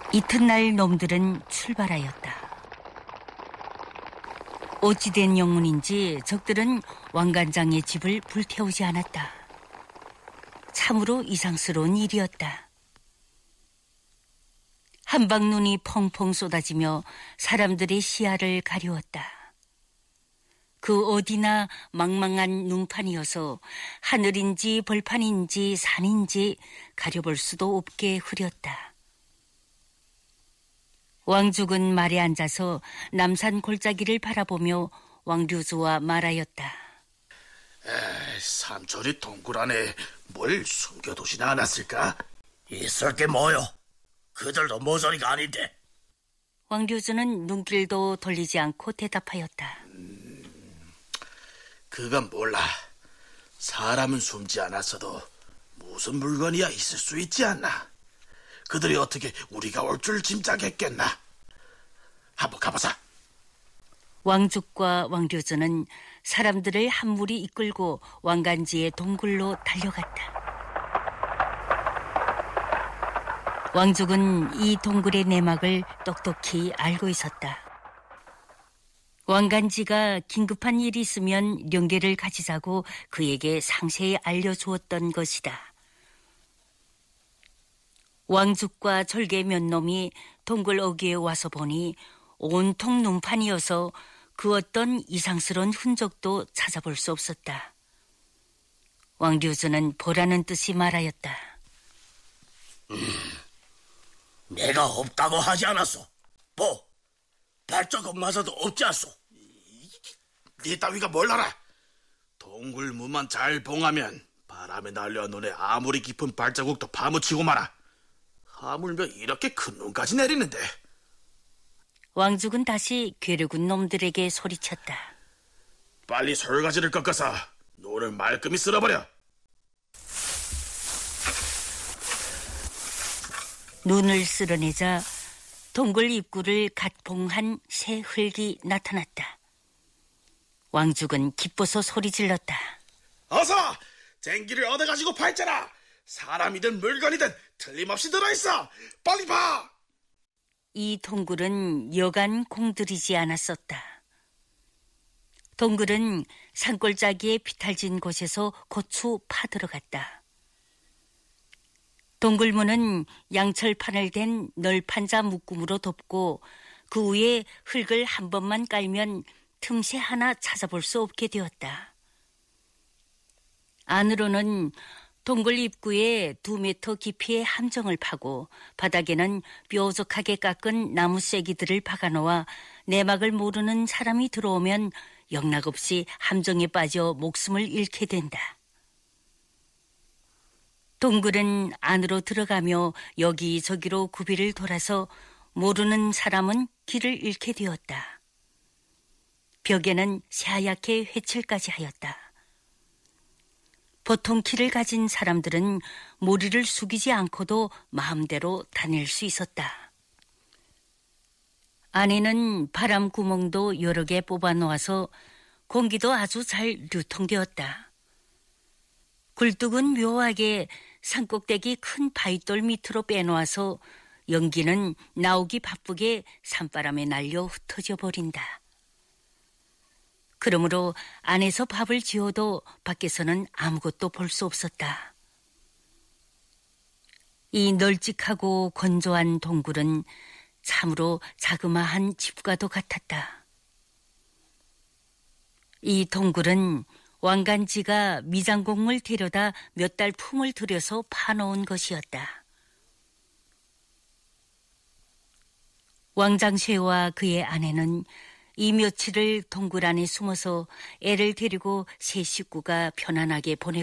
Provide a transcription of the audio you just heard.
이튿날 놈들은 출발하였다. 어찌된 영문인지 적들은 왕관장의 집을 불태우지 않았다. 참으로 이상스러운 일이었다. 한방눈이 펑펑 쏟아지며 사람들의 시야를 가리웠다. 그 어디나 망망한 눈판이어서 하늘인지 벌판인지 산인지 가려볼 수도 없게 흐렸다. 왕죽은 말에 앉아서 남산 골짜기를 바라보며 왕류주와 말하였다. 삼촌이 동굴 안에 뭘 숨겨두진 않았을까? 있을 게 뭐요? 그들도 모조리가 아닌데. 왕류주는 눈길도 돌리지 않고 대답하였다. 그건 몰라. 사람은 숨지 않았어도 무슨 물건이야 있을 수 있지 않나? 그들이 어떻게 우리가 올 줄 짐작했겠나? 한번 가보자. 왕죽과 왕류주는 사람들을 한 무리 이끌고 왕간지의 동굴로 달려갔다. 왕죽은 이 동굴의 내막을 똑똑히 알고 있었다. 왕간지가 긴급한 일이 있으면 령계를 가지자고 그에게 상세히 알려주었던 것이다. 왕죽과 절개 몇 놈이 동굴 어귀에 와서 보니 온통 눈판이어서 그 어떤 이상스러운 흔적도 찾아볼 수 없었다. 왕류주는 보라는 뜻이 말하였다. 내가 없다고 하지 않았소. 발자국마저도 없지 않소. 네 따위가 뭘 알아? 동굴 문만 잘 봉하면 바람에 날려 눈에 아무리 깊은 발자국도 파묻히고 말아. 하물며 이렇게 큰 눈까지 내리는데. 왕죽은 다시 괴력은 놈들에게 소리쳤다. 빨리 솔가지를 꺾어서 눈을 말끔히 쓸어버려. 눈을 쓸어내자 동굴 입구를 갓 봉한 새 흙이 나타났다. 왕죽은 기뻐서 소리 질렀다. 어서! 쟁기를 얻어가지고 팔자라! 사람이든 물건이든 틀림없이 들어있어! 빨리 봐! 이 동굴은 여간 공들이지 않았었다. 동굴은 산골짜기에 비탈진 곳에서 고추 파들어갔다. 동굴문은 양철판을 댄 널판자 묶음으로 덮고 그 위에 흙을 한 번만 깔면 틈새 하나 찾아볼 수 없게 되었다. 안으로는 동굴 입구에 2m 깊이의 함정을 파고 바닥에는 뾰족하게 깎은 나무 쐐기들을 박아놓아 내막을 모르는 사람이 들어오면 영락없이 함정에 빠져 목숨을 잃게 된다. 동굴은 안으로 들어가며 여기저기로 구비를 돌아서 모르는 사람은 길을 잃게 되었다. 벽에는 새하얗게 회칠까지 하였다. 보통 키를 가진 사람들은 머리를 숙이지 않고도 마음대로 다닐 수 있었다. 안에는 바람 구멍도 여러 개 뽑아 놓아서 공기도 아주 잘 유통되었다. 굴뚝은 묘하게 산꼭대기 큰 바위돌 밑으로 빼놓아서 연기는 나오기 바쁘게 산바람에 날려 흩어져 버린다. 그러므로 안에서 밥을 지어도 밖에서는 아무것도 볼 수 없었다. 이 널찍하고 건조한 동굴은 참으로 자그마한 집과도 같았다. 이 동굴은 왕간지가 미장공을 데려다 몇 달 품을 들여서 파놓은 것이었다. 왕장쇠와 그의 아내는 이 며칠을 동굴 안에 숨어서 애를 데리고 세 식구가 편안하게 보내고